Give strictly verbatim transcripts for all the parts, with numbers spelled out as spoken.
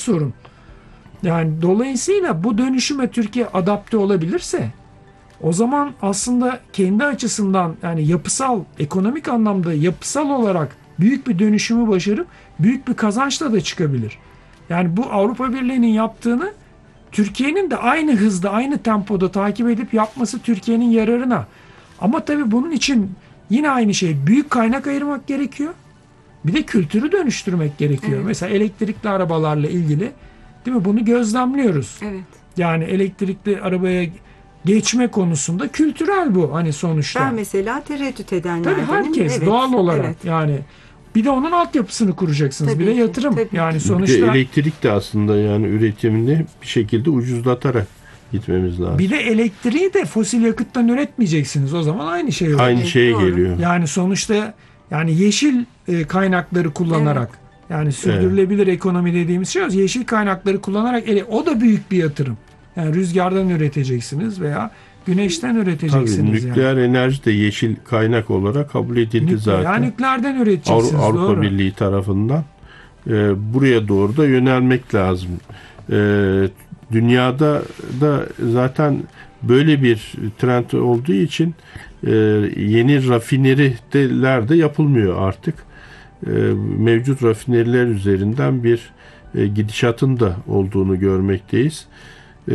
sorun. Yani dolayısıyla bu dönüşüme Türkiye adapte olabilirse o zaman aslında kendi açısından yani yapısal, ekonomik anlamda yapısal olarak büyük bir dönüşümü başarıp büyük bir kazançla da çıkabilir. Yani bu Avrupa Birliği'nin yaptığını Türkiye'nin de aynı hızda, aynı tempoda takip edip yapması Türkiye'nin yararına. Ama tabii bunun için yine aynı şey. Büyük kaynak ayırmak gerekiyor. Bir de kültürü dönüştürmek gerekiyor. Evet. Mesela elektrikli arabalarla ilgili değil mi? Bunu gözlemliyoruz. Evet. Yani elektrikli arabaya geçme konusunda kültürel bu hani sonuçta. Ben mesela tereddüt edenlerdenim. Tabii herkes Evet, doğal olarak evet. yani bir de onun altyapısını kuracaksınız. Tabii bir de ki, yatırım. tabii Yani ki. sonuçta Bir de elektrik de aslında yani üretimini bir şekilde ucuzlatarak gitmemiz lazım. bir de elektriği de fosil yakıttan üretmeyeceksiniz. O zaman aynı şey oluyor. Aynı Evet, şeye doğru. geliyor. Yani sonuçta yani yeşil e, kaynakları kullanarak yani sürdürülebilir ekonomi dediğimiz şey o. Yeşil kaynakları kullanarak ele, o da büyük bir yatırım. Yani rüzgardan üreteceksiniz veya güneşten Tabii üreteceksiniz. nükleer yani. enerji de yeşil kaynak olarak kabul edildi Nükle- zaten. Yani nükleerden üreteceksiniz. Avru- Avrupa doğru. Birliği tarafından e, buraya doğru da yönelmek lazım. E, dünyada da zaten böyle bir trend olduğu için e, yeni rafineriler de yapılmıyor artık. E, mevcut rafineriler üzerinden bir e, gidişatın da olduğunu görmekteyiz. E,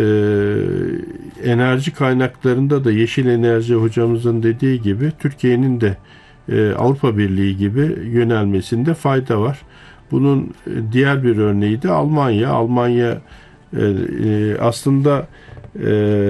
enerji kaynaklarında da yeşil enerji hocamızın dediği gibi Türkiye'nin de e, Avrupa Birliği gibi yönelmesinde fayda var. Bunun e, diğer bir örneği de Almanya. Almanya e, e, aslında e,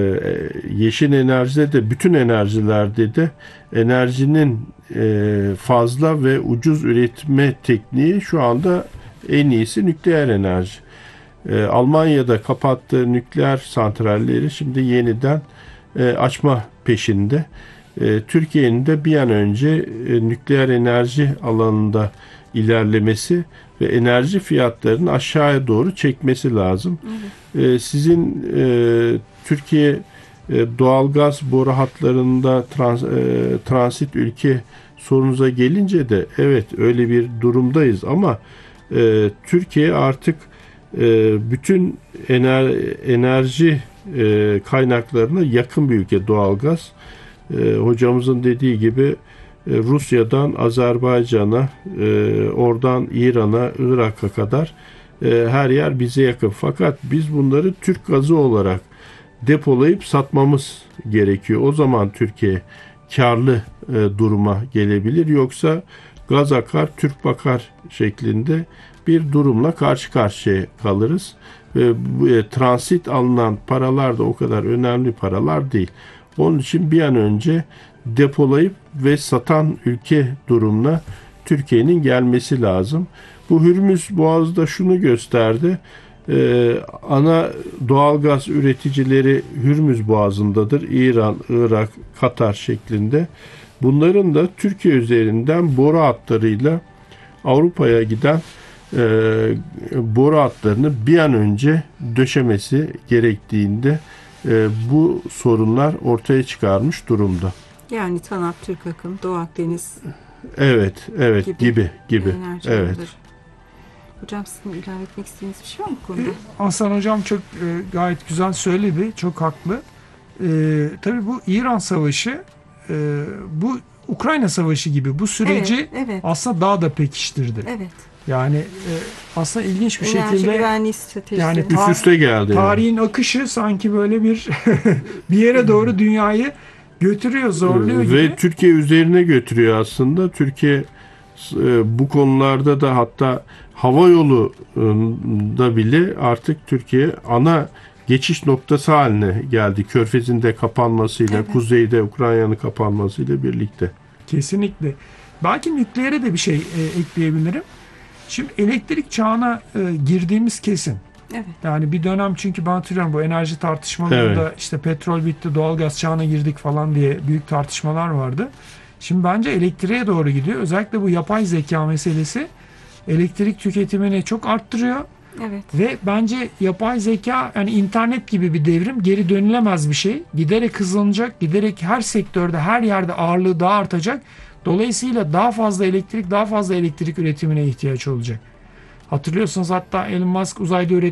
yeşil enerjide de bütün enerjilerde de enerjinin e, fazla ve ucuz üretme tekniği şu anda en iyisi nükleer enerji. E, Almanya'da kapattığı nükleer santralleri şimdi yeniden e, açma peşinde. E, Türkiye'nin de bir an önce e, nükleer enerji alanında ilerlemesi ve enerji fiyatlarını aşağıya doğru çekmesi lazım. Evet. E, sizin e, Türkiye e, doğalgaz boru hatlarında trans, e, transit ülke sorunuza gelince de evet öyle bir durumdayız ama e, Türkiye artık e, bütün ener, enerji e, kaynaklarına yakın bir ülke doğalgaz. E, hocamızın dediği gibi e, Rusya'dan Azerbaycan'a, e, oradan İran'a, Irak'a kadar e, her yer bize yakın. Fakat biz bunları Türk gazı olarak depolayıp satmamız gerekiyor. O zaman Türkiye karlı e, duruma gelebilir. Yoksa gaz akar, Türk bakar şeklinde bir durumla karşı karşıya kalırız. Ve bu, e, transit alınan paralar da o kadar önemli paralar değil. Onun için bir an önce depolayıp ve satan ülke durumuna Türkiye'nin gelmesi lazım. Bu Hürmüz Boğazı da şunu gösterdi. Ee, ana doğalgaz üreticileri Hürmüz Boğazı'ndadır. İran, Irak, Katar şeklinde. Bunların da Türkiye üzerinden boru hatlarıyla Avrupa'ya giden e, boru hatlarını bir an önce döşemesi gerektiğinde e, bu sorunlar ortaya çıkarmış durumda. Yani TANAP, Türk Akım, Doğu Akdeniz Evet, evet gibi gibi gibi. enerji Evet. alanları. Hocam sizin ilave etmek istediğiniz bir şey var mı bu konuda? Hasan Hocam çok e, gayet güzel söyledi. Çok haklı. E, tabii bu İran Savaşı e, bu Ukrayna Savaşı gibi bu süreci Evet, evet. aslında daha da pekiştirdi. Evet. Yani e, aslında ilginç bir Enerji şekilde güvenliği stratejisi. yani Üst ta- üste geldi. yani. tarihin akışı sanki böyle bir bir yere doğru dünyayı götürüyor, zorluyor gibi. Ve Türkiye üzerine götürüyor aslında. Türkiye e, bu konularda da hatta hava yolu e, da bile artık Türkiye ana geçiş noktası haline geldi. Körfez'in de kapanmasıyla, Evet. kuzeyde Ukrayna'nın kapanmasıyla birlikte. Kesinlikle. Belki nükleere de bir şey e, ekleyebilirim. Şimdi elektrik çağına e, girdiğimiz kesin. Evet. Yani bir dönem çünkü ben hatırlıyorum bu enerji tartışmalarında Evet. işte petrol bitti, doğalgaz çağına girdik falan diye büyük tartışmalar vardı. Şimdi bence elektriğe doğru gidiyor. Özellikle bu yapay zeka meselesi elektrik tüketimini çok arttırıyor. Evet. Ve bence yapay zeka yani internet gibi bir devrim, geri dönülemez bir şey. Giderek hızlanacak, giderek her sektörde, her yerde ağırlığı daha artacak. Dolayısıyla daha fazla elektrik, daha fazla elektrik üretimine ihtiyaç olacak. Hatırlıyorsunuz hatta Elon Musk uzayda üret